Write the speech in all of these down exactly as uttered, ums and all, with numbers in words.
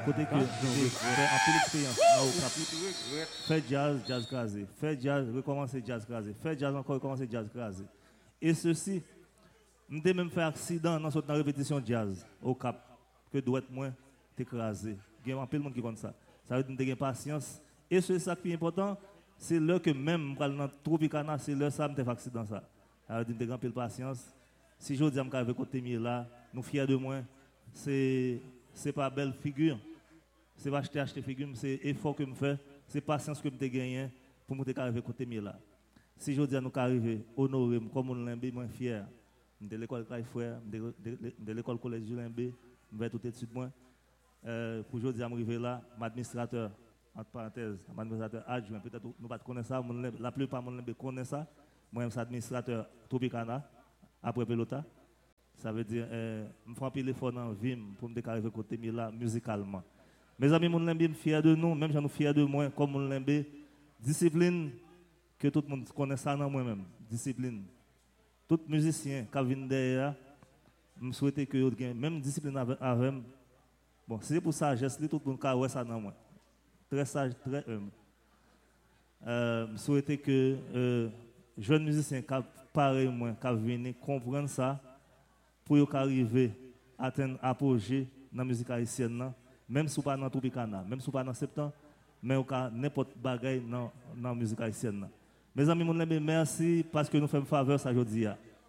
côté que j'ai fait un peu d'expérience dans le cap. Faire jazz, jazz crasé. Faire jazz, recommencer jazz crasé. Faire jazz encore, recommencer jazz crasé. Et ceci, j'ai même fait accident dans la répétition jazz au cap, que doit être moins écrasé. Il y a un peu de monde qui compte ça. Ça veut dire que j'ai patience. Et c'est ça qui est important, c'est là que même dans Tropicana, c'est là que ça me fait accident ça. Ça veut dire que j'ai un peu de patience. Si je dis que je vais côté là, nous fiers de moi, c'est c'est pas belle figure. C'est pas acheter acheter figure, c'est effort que je fais, c'est patience que je gagné pour me arriver côté là. Si je dis à nous arriver honorer comme on l'aime, moi fier. De l'école Caille Frère, de l'école collège Julien B, je vais tout de suite moi. Euh, pour aujourd'hui, arriver là, mon administrateur, entre parenthèses, mon administrateur adjoint, peut-être nous ne connaissons pas ça, la plupart de nous connaissent ça. Moi, je suis administrateur Tropicana, après Pelota. Ça veut dire, euh, je fais un peu l'effort dans la vie pour me arriver côté là, musicalement. Mes amis, je suis fier de nous, même si nous fiers de moi, comme je l'aime, discipline, que tout le monde connaît ça dans moi-même, discipline. Tout musicien qui vient derrière, je souhaite que vous ayez même discipline avec moi. Bon, c'est pour ça que tout le monde qui ça dans moi. Très sage, très humble. Euh, je souhaite que euh, jeunes musiciens qui pareil moi, qui viennent comprendre ça pour arriver à atteindre apogée dans la musique haïtienne, même si ce n'est pas dans Tropicana, même si ce n'est pas dans septembre, mais n'importe quel bagaille dans la musique haïtienne. Mes amis, merci parce que nous faisons faveur ça aujourd'hui.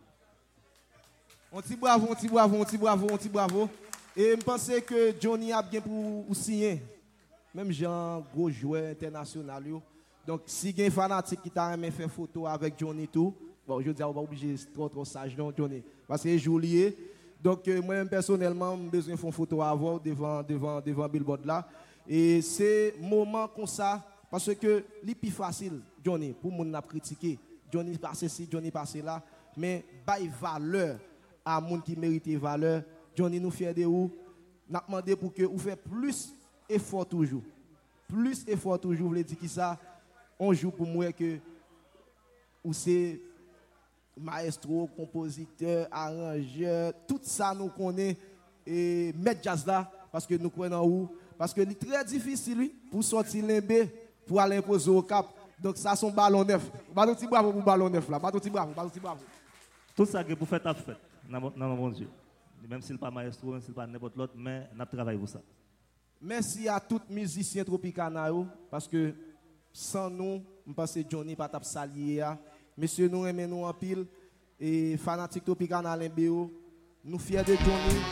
On dit bravo, on dit bravo, on dit bravo, on dit bravo. Et je pense que Johnny a bien pour signer. Même Jean, gros joueur international. Donc, si il y a un fanatique qui t'a aimé faire photo avec Johnny tout, bon, je dis, on va obligé trop trop sage, non, Johnny. Parce que c'est joli. Donc, euh, moi, personnellement, j'ai besoin de faire une photo avant devant, devant, devant Billboard là. Et c'est un moment comme ça. Parce que c'est plus facile, Johnny, pour moun n'a critiquer. Johnny passe ci, Johnny passe là. Mais bail valeur à moun qui mérite valeur. Johnny nous fier de vous. N'a demandé pour que vous fassiez plus effort toujours. Plus effort toujours, vous dire qui ça. On joue pour moi que vous c'est maestro, compositeur, arrangeur, tout ça nous connaît et mettre jazz là parce que nous connaissons où. Parce que c'est très difficile lui, pour sortir l'embé. Pour aller imposer au cap. Donc ça, c'est un ballon neuf. Ballon petit bravo pour ballon neuf là. Ballon petit bravo, ballon petit bravo. Tout ça que vous faites, à fait dans mon Dieu. Même s'il n'est pas maestro, même s'il n'est pas n'importe l'autre, mais nous travaillons pour ça. Merci à tous les musiciens Tropicana parce que sans nous, je pense que Johnny pas tap salier. Monsieur, nous aimons nous en pile. Et fanatique Tropicana Limbéo, nous fiers de Johnny.